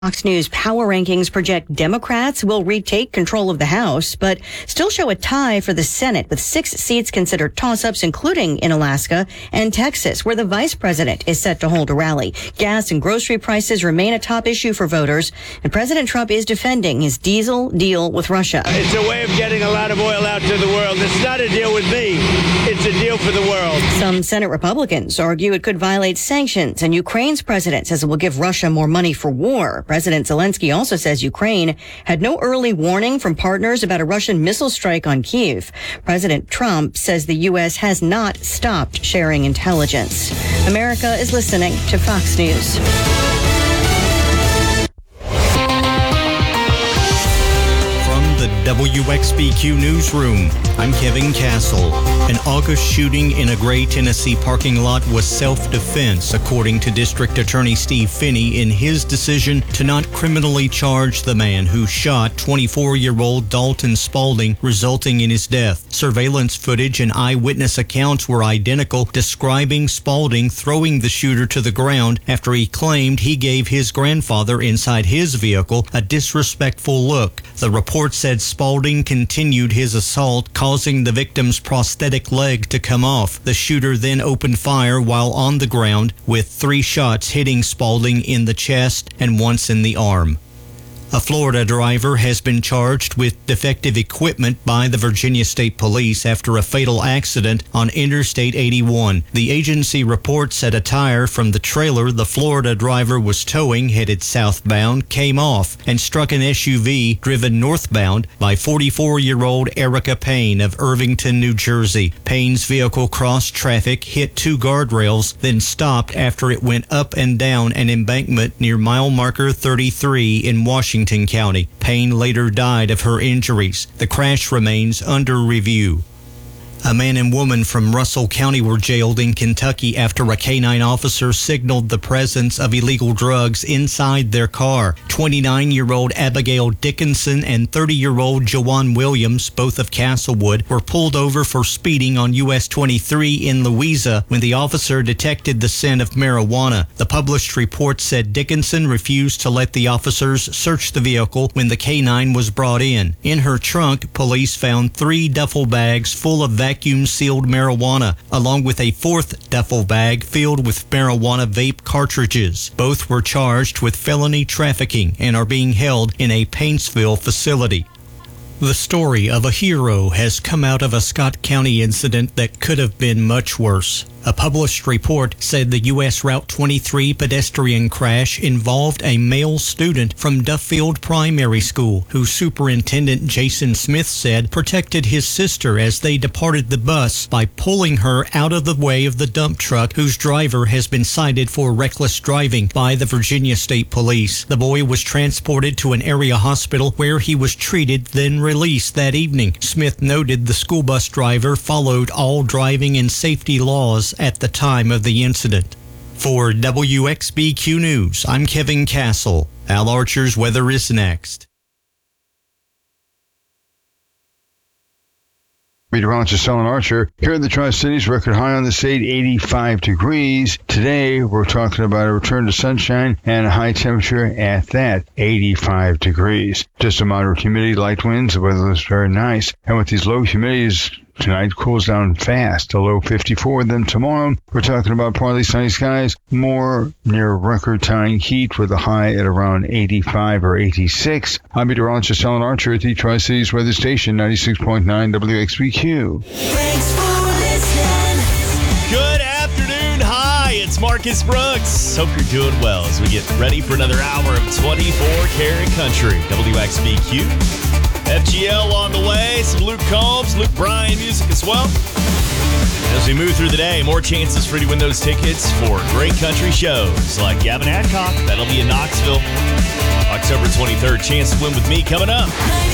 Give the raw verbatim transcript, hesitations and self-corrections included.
Fox News power rankings project Democrats will retake control of the House, but still show a tie for the Senate with six seats considered toss-ups, including in Alaska and Texas, where the vice president is set to hold a rally. Gas and grocery prices remain a top issue for voters, and President Trump is defending his diesel deal with Russia. It's a way of getting a lot of oil out to the world. It's not a deal with me. It's a deal for the world. Some Senate Republicans argue it could violate sanctions, and Ukraine's president says it will give Russia more money for war. President Zelensky also says Ukraine had no early warning from partners about a Russian missile strike on Kyiv. President Trump says the U S has not stopped sharing intelligence. America is listening to Fox News. The W X B Q Newsroom. I'm Kevin Castle. An August shooting in a Gray, Tennessee parking lot was self-defense, according to District Attorney Steve Finney in his decision to not criminally charge the man who shot twenty-four-year-old Dalton Spaulding, resulting in his death. Surveillance footage and eyewitness accounts were identical, describing Spaulding throwing the shooter to the ground after he claimed he gave his grandfather inside his vehicle a disrespectful look. The report said Spaulding continued his assault, causing the victim's prosthetic leg to come off. The shooter then opened fire while on the ground, with three shots hitting Spaulding in the chest and once in the arm. A Florida driver has been charged with defective equipment by the Virginia State Police after a fatal accident on Interstate eighty-one. The agency reports said a tire from the trailer the Florida driver was towing, headed southbound, came off and struck an S U V driven northbound by forty-four-year-old Erica Payne of Irvington, New Jersey. Payne's vehicle crossed traffic, hit two guardrails, then stopped after it went up and down an embankment near mile marker thirty-three in Washington County. Payne later died of her injuries. The crash remains under review. A man and woman from Russell County were jailed in Kentucky after a canine officer signaled the presence of illegal drugs inside their car. twenty-nine-year-old Abigail Dickinson and thirty-year-old Jawan Williams, both of Castlewood, were pulled over for speeding on U S twenty-three in Louisa when the officer detected the scent of marijuana. The published report said Dickinson refused to let the officers search the vehicle when the canine was brought in. In her trunk, police found three duffel bags full of vacuum vacuum-sealed marijuana, along with a fourth duffel bag filled with marijuana vape cartridges. Both were charged with felony trafficking and are being held in a Paintsville facility. The story of a hero has come out of a Scott County incident that could have been much worse. A published report said the U S Route twenty-three pedestrian crash involved a male student from Duffield Primary School, who Superintendent Jason Smith said protected his sister as they departed the bus by pulling her out of the way of the dump truck, whose driver has been cited for reckless driving by the Virginia State Police. The boy was transported to an area hospital where he was treated, then released that evening. Smith noted the school bus driver followed all driving and safety laws at the time of the incident. For W X B Q News, I'm Kevin Castle. Al Archer's weather is next. Meteorologist Alan Archer here in the Tri-Cities. Record high on the state, eighty-five degrees. Today, we're talking about a return to sunshine and a high temperature at that, eighty-five degrees. Just a moderate humidity, light winds. The weather looks very nice. And with these low humidities, tonight cools down fast, a low fifty-four. Then tomorrow, we're talking about partly sunny skies, more near record-tying heat with a high at around eighty-five or eighty-six. I'm meteorologist Alan Archer at the Tri-Cities Weather Station, ninety-six point nine W X B Q. Thanks for listening. Good afternoon. Hi, it's Marcus Brooks. Hope you're doing well as we get ready for another hour of twenty-four karat country. W X B Q. F G L on the way, some Luke Combs, Luke Bryan music as well. As we move through the day, more chances for you to win those tickets for great country shows like Gavin Adcock. That'll be in Knoxville, October twenty-third. Chance to win with me coming up.